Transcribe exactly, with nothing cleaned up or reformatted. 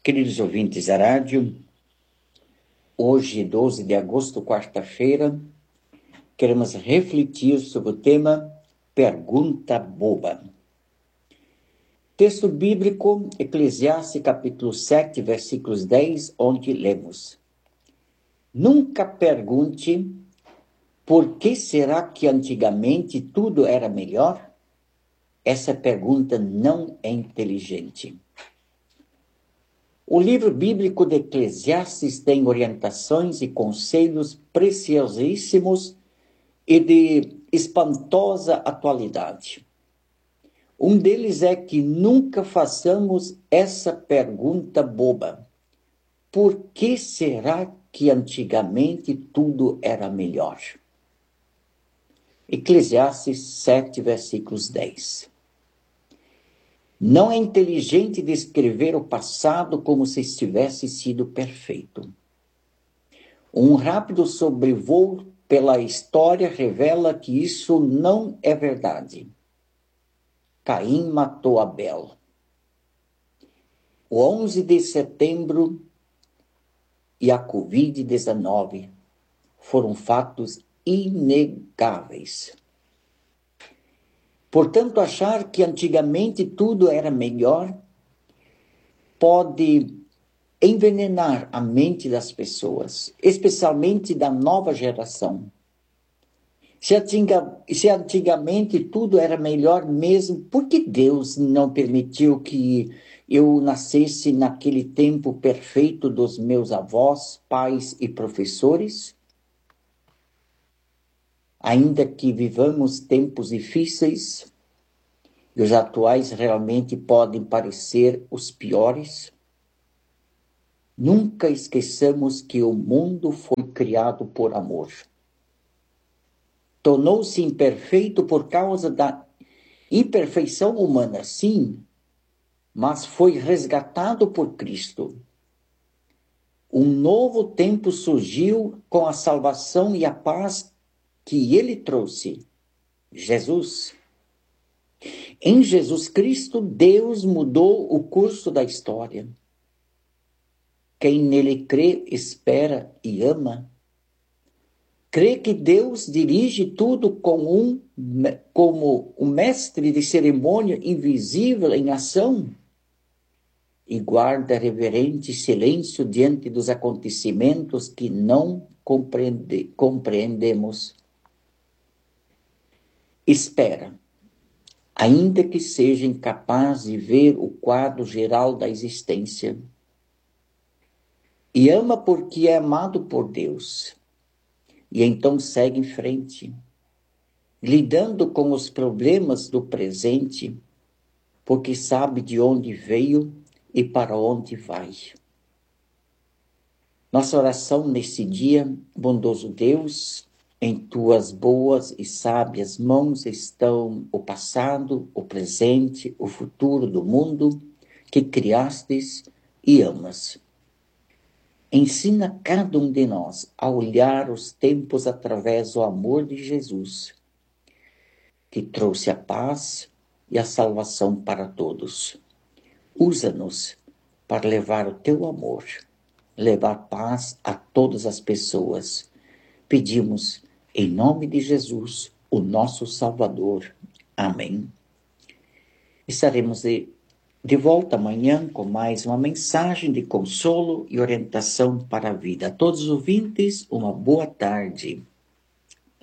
Queridos ouvintes da rádio, hoje, doze de agosto, quarta-feira, queremos refletir sobre o tema Pergunta Boba. Texto bíblico, Eclesiastes capítulo sete, versículos dez, onde lemos: Nunca pergunte por que será que antigamente tudo era melhor? Essa pergunta não é inteligente. O livro bíblico de Eclesiastes tem orientações e conselhos preciosíssimos e de espantosa atualidade. Um deles é que nunca façamos essa pergunta boba: por que será que antigamente tudo era melhor? Eclesiastes sete, versículos dez. Não é inteligente descrever o passado como se estivesse sido perfeito. Um rápido sobrevoo pela história revela que isso não é verdade. Caim matou Abel. O onze de setembro e a covid dezenove foram fatos inegáveis. Portanto, achar que antigamente tudo era melhor pode envenenar a mente das pessoas, especialmente da nova geração. Se, antiga, se antigamente tudo era melhor mesmo, por que Deus não permitiu que eu nascesse naquele tempo perfeito dos meus avós, pais e professores? Ainda que vivamos tempos difíceis, e os atuais realmente podem parecer os piores, nunca esqueçamos que o mundo foi criado por amor. Tornou-se imperfeito por causa da imperfeição humana, sim, mas foi resgatado por Cristo. Um novo tempo surgiu com a salvação e a paz que ele trouxe, Jesus. Em Jesus Cristo, Deus mudou o curso da história. Quem nele crê, espera e ama, crê que Deus dirige tudo com um, como um mestre de cerimônia invisível em ação e guarda reverente silêncio diante dos acontecimentos que não compreende, compreendemos. Espera, ainda que seja incapaz de ver o quadro geral da existência, e ama porque é amado por Deus. E então segue em frente, lidando com os problemas do presente, porque sabe de onde veio e para onde vai. Nossa oração nesse dia: bondoso Deus, em tuas boas e sábias mãos estão o passado, o presente, o futuro do mundo que criastes e amas. Ensina cada um de nós a olhar os tempos através do amor de Jesus, que trouxe a paz e a salvação para todos. Usa-nos para levar o teu amor, levar paz a todas as pessoas. Pedimos em nome de Jesus, o nosso Salvador. Amém. Estaremos de De volta amanhã com mais uma mensagem de consolo e orientação para a vida. A todos os ouvintes, uma boa tarde.